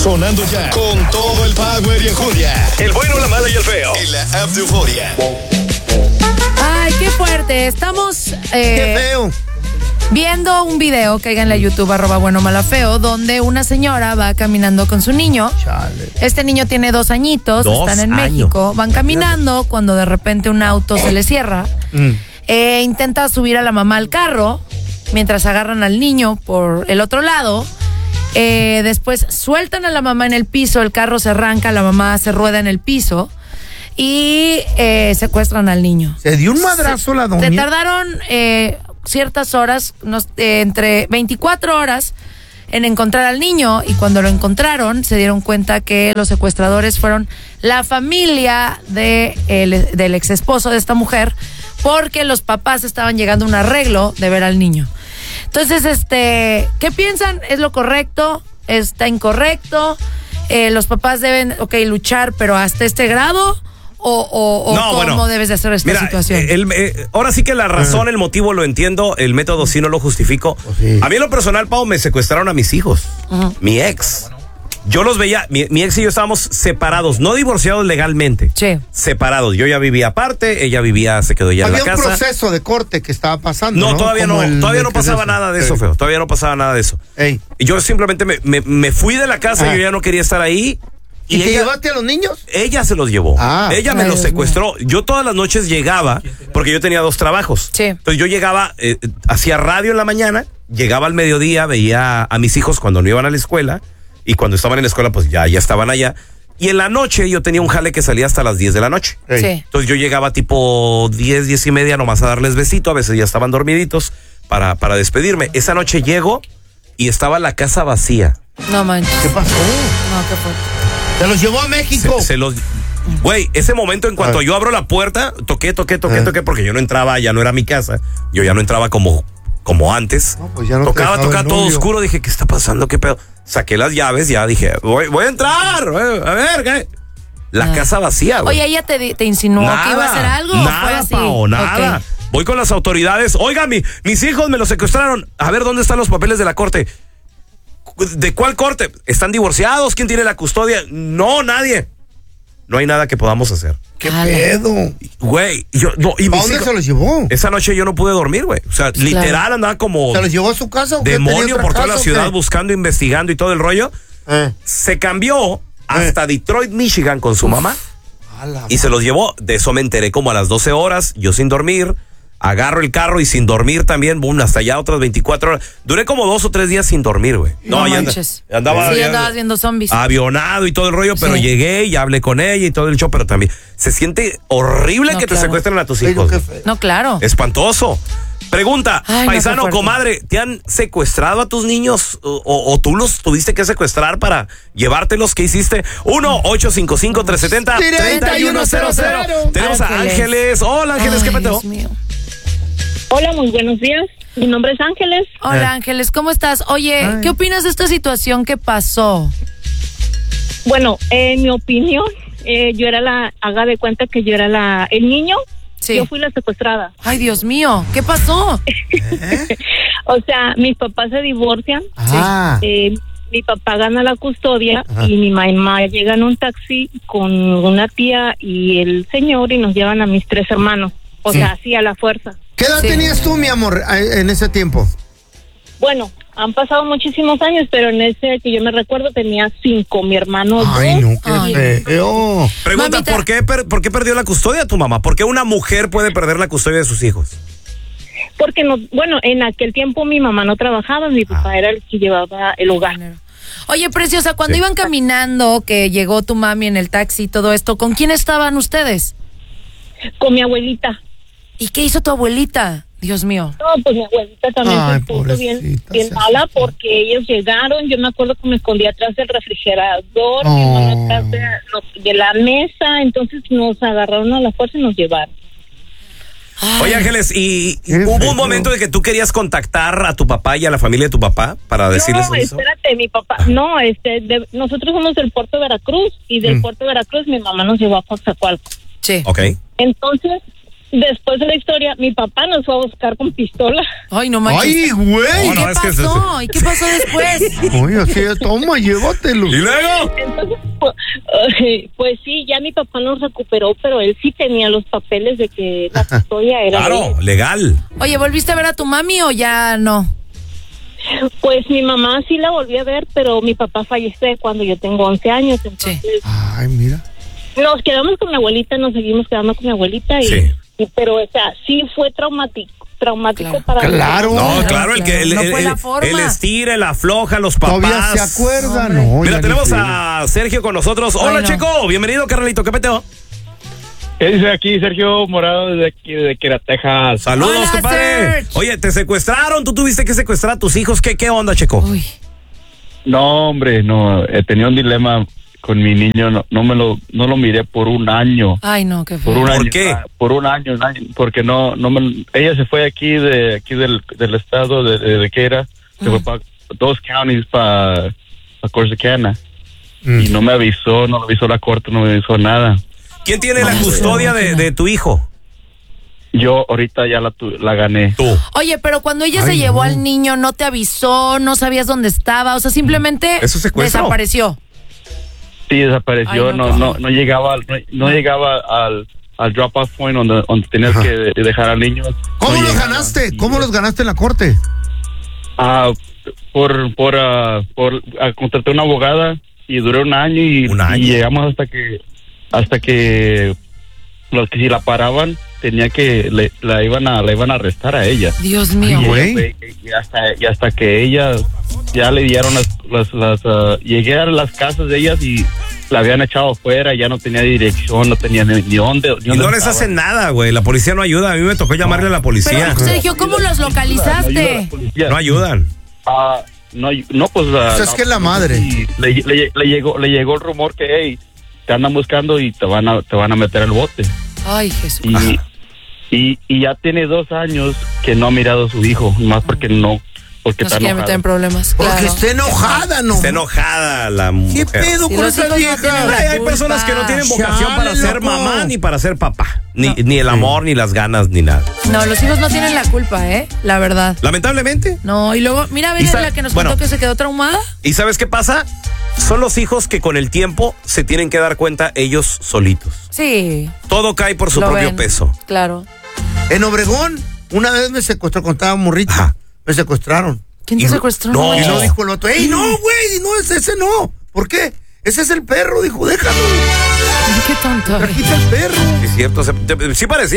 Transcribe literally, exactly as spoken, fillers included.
Sonando ya con todo el power y enjundia. El bueno, la mala y el feo. En la app de Euforia. Ay, qué fuerte. Estamos eh, qué feo. viendo un video que hay en la YouTube, arroba bueno, mala, feo, donde una señora va caminando con su niño. Chale. Este niño tiene dos añitos, Dos están en años. México. Van caminando cuando de repente un auto se le cierra. Mm. Eh, intenta subir a la mamá al carro mientras agarran al niño por el otro lado. Eh, después sueltan a la mamá en el piso, el carro se arranca, la mamá se rueda en el piso y eh, secuestran al niño. Se dio un madrazo se, la doña. Se tardaron eh, ciertas horas, nos, eh, entre veinticuatro horas en encontrar al niño, y cuando lo encontraron se dieron cuenta que los secuestradores fueron la familia de el, del ex esposo de esta mujer, porque los papás estaban llegando a un arreglo de ver al niño. Entonces, este, ¿qué piensan? ¿Es lo correcto? ¿Está incorrecto? Eh, ¿Los papás deben, ok, luchar, pero hasta este grado? ¿O, o, o No, cómo bueno, debes de hacer esta mira, situación? El, eh, ahora sí que la razón, el motivo lo entiendo, el método sí no lo justifico. Oh, sí. A mí en lo personal, Pau, me secuestraron a mis hijos. Uh-huh. Mi ex. Yo los veía, mi, mi ex y yo estábamos separados, no divorciados legalmente. Sí. Separados. Yo ya vivía aparte, ella vivía, se quedó ya en Había la un casa. proceso de corte que estaba pasando. No, No, todavía Como no, el- todavía el no que es pasaba eso. nada de eso, Ey. feo. Todavía no pasaba nada de eso. Ey. Y yo simplemente me, me, me fui de la casa, Ajá. yo ya no quería estar ahí. ¿Y, te ella, llevaste a los niños? ella se los llevó. Ah. Ella me Ay, los Dios secuestró. Yo todas las noches llegaba, porque yo tenía dos trabajos. Sí. Entonces yo llegaba, eh, hacía radio en la mañana, llegaba al mediodía, veía a mis hijos cuando no iban a la escuela, y cuando estaban en la escuela, pues ya, ya estaban allá. Y en la noche yo tenía un jale que salía hasta las diez de la noche. Ey. Sí. Entonces yo llegaba tipo diez, diez y media nomás a darles besito, a veces ya estaban dormiditos para, para despedirme. Esa noche llego y estaba la casa vacía. No manches. ¿Qué pasó? No, qué fuerte. Se los llevó a México. Se, se los... Güey, ese momento en cuanto Ah. yo abro la puerta, toqué, toqué, toqué, Ah. toqué, porque yo no entraba, ya no era mi casa. Yo ya no entraba como, como antes. No, pues ya no te tocaba, dejaba tocaba el todo novio. oscuro. Dije, ¿qué está pasando? ¿Qué pedo? Saqué las llaves, ya dije, voy, voy a entrar. A ver, ¿qué? La Ah. casa vacía, güey. Oye, ella te, di- te insinuó que iba a hacer algo. ¿O Nada, fue así? Pao, nada. Ok. Voy con las autoridades. Oiga, mi, mis hijos me los secuestraron. A ver, ¿dónde están los papeles de la corte? ¿De cuál corte? ¿Están divorciados? ¿Quién tiene la custodia? No, nadie. No hay nada que podamos hacer. ¿Qué Ala. pedo? Güey, yo no. Y ¿A mis dónde hijos- se los llevó? Esa noche yo no pude dormir, güey. O sea, literal andaba como ¿Se los llevó a su casa o qué? ¿Tenía demonio otra por toda casa la o ciudad qué? buscando, investigando y todo el rollo. Eh. Se cambió hasta Detroit, Michigan con su mamá. A la Y se los llevó, de eso me enteré como a las doce horas, yo sin dormir, agarro el carro y sin dormir también, boom, hasta allá otras veinticuatro horas. Duré como dos o tres días sin dormir, güey. No ya anda- manches. andaba Sí, ya- andabas viendo zombies. avionado y todo el rollo, pero Sí. llegué y hablé con ella y todo el show, pero también se siente horrible No, que te claro. secuestren a tus Pero hijos. qué feo. No, claro. Espantoso. Pregunta, Ay, no, paisano, qué fuerte. comadre, ¿te han secuestrado a tus niños o, o- o tú los tuviste que secuestrar para llevártelos? ¿Qué hiciste? uno ocho cinco cinco, tres siete cero, tres uno cero cero. Tenemos a Ángeles. Ángeles. Hola, Ángeles, Ay, ¿qué peteo? Dios mío. Hola, muy buenos días. Mi nombre es Ángeles. Hola, Eh. Ángeles, ¿cómo estás? Oye, Ay. ¿qué opinas de esta situación que pasó? Bueno, en mi opinión, eh, yo era la, haga de cuenta que yo era la, el niño, Sí. yo fui la secuestrada. Ay, Dios mío, ¿qué pasó? O sea, mis papás se divorcian, Ah. eh, mi papá gana la custodia Ajá. y mi mamá llega en un taxi con una tía y el señor y nos llevan a mis tres hermanos. O Sí. sea, así a la fuerza. ¿Qué edad Sí. tenías tú, mi amor, eh, en ese tiempo? Bueno, han pasado muchísimos años, pero en ese que yo me recuerdo tenía cinco, mi hermano Ay, dos. no, qué Ay. feo. Pregunta, Mamita. ¿por qué, per- ¿por qué perdió la custodia tu mamá? ¿Por qué una mujer puede perder la custodia de sus hijos? Porque no, bueno, en aquel tiempo mi mamá no trabajaba, mi papá era el que llevaba el hogar. Oye, preciosa, cuando Sí. iban caminando, que llegó tu mami en el taxi y todo esto, ¿con quién estaban ustedes? Con mi abuelita. ¿Y qué hizo tu abuelita? Dios mío. No, pues mi abuelita también Ay, se puso bien, pobrecita, bien se mala asustó. porque ellos llegaron, yo me acuerdo que me escondí atrás del refrigerador, mi Oh. hermano atrás de, no, de la mesa, entonces nos agarraron a la fuerza y nos llevaron. Ay, Oye, Ángeles, ¿y, y Qué hubo feo. un momento de que tú querías contactar a tu papá y a la familia de tu papá para decirles No, eso? espérate, mi papá, no, este, de- nosotros somos del puerto de Veracruz y del Mm. puerto de Veracruz mi mamá nos llevó a Coatzacoalcos. sí. Ok. Entonces, después de la historia, mi papá nos fue a buscar con pistola. Ay, no manches. Ay, güey. No, no, ¿Qué es que pasó? es- ¿Y qué pasó después? Oye, así, toma, llévatelo. ¿Y luego? Entonces, pues, eh, pues sí, ya mi papá nos recuperó, pero él sí tenía los papeles de que la custodia era de Claro, él. legal. Oye, ¿volviste a ver a tu mami o ya no? Pues mi mamá sí la volví a ver, pero mi papá falleció cuando yo tengo once años. Entonces, Ay, mira. nos quedamos con mi abuelita, nos seguimos quedando con mi abuelita. Y, Sí. y pero, o sea, sí fue traumático, traumático Claro. para mí. Claro. No, Claro, claro, el que el, no el- fue la el- forma. el estira, el afloja, los papás. Todavía se acuerda, Hombre. no. Mira, ya ni tenemos sé. a Sergio con nosotros. Hola, Ay, no. Checo. Bienvenido, carnalito. ¿Qué peteo? ¿Qué dice aquí Sergio Morado desde aquí de Quira, Texas? Saludos, Hola, compadre. Serge. Oye, te secuestraron. Tú tuviste que secuestrar a tus hijos. ¿Qué, qué onda, Checo? Uy. No, hombre, no, he tenido un dilema con mi niño, no, no me lo, no lo miré por un año. Ay, no, qué Por feo. un ¿Por año, qué? ah, por un año, un año, porque no, no me, ella se fue aquí de, aquí del, del estado de, de Decatur, se fue para dos counties para Corsicana Mm. y no me avisó, no me avisó la corte, no me avisó nada. ¿Quién tiene la Ay, custodia sí, de, no. de tu hijo? Yo ahorita ya la, tu- la gané. Tú. Oye, pero cuando ella Ay, se llevó no. al niño, no te avisó, no sabías dónde estaba, o sea, simplemente ¿Eso es secuestro? desapareció. Sí, desapareció, Ay, no, no, qué no, feo. no llegaba, no, no llegaba al, al drop-off point donde, donde tenías Ajá. que de- dejar al niño. ¿Cómo No los llegaba. ganaste? Y- ¿Cómo los ganaste en la corte? Ah, por, por, ah, por, ah, contraté una abogada y duró un año y, Un año. y llegamos hasta que, hasta que los que si la paraban tenía que le, la iban a, la iban a arrestar a ella. Dios mío. Ay, güey. Y, y hasta, y hasta que ella ya le dieron las, las, las ah, llegué a las casas de ellas y la habían echado afuera, ya no tenía dirección, no tenía ni, ni dónde, ni Y dónde no les estaba. hacen nada, güey. La policía no ayuda. A mí me tocó llamarle a la policía. Pero, Sergio, ¿cómo los No ayuda la localizaste? policía. No ayudan. Ah, no, no, pues... ah, O sea, es no, que es la madre. y Le, le- le llegó, le llegó el rumor que, hey, te andan buscando y te van a, te van a meter al bote. Ay, Jesús. Y, y, y ya tiene dos años que no ha mirado a su hijo, más porque no, porque No se está quiere meter en enojado. problemas. Porque Claro. está enojada, ¿no? Está enojada la ¿Qué mujer. pedo Si con los esa hijos no vieja? tienen la Ay, hay culpa. personas que no tienen vocación Chale, para ser loco. mamá ni para ser papá. Ni, No. ni el amor, ni las ganas, ni nada. No, los hijos no tienen la culpa, ¿eh? La verdad. Lamentablemente. No, y luego, mira, a ver Y sa- la que nos bueno. contó que se quedó traumada. ¿Y sabes qué pasa? Son los hijos que con el tiempo se tienen que dar cuenta ellos solitos. Sí. Todo cae por su lo propio ven. peso. Claro. En Obregón, una vez me secuestró, cuando estaba morrito. Ajá. Me secuestraron. ¿Quién te Y- secuestró? no. Y manches. luego dijo el otro, ¡ey, no, güey! No, es ese no. ¿Por qué? Ese es el perro, dijo, déjalo. Ay, qué tonto. Trajiste al perro. Sí, es cierto. se- te- sí parecía.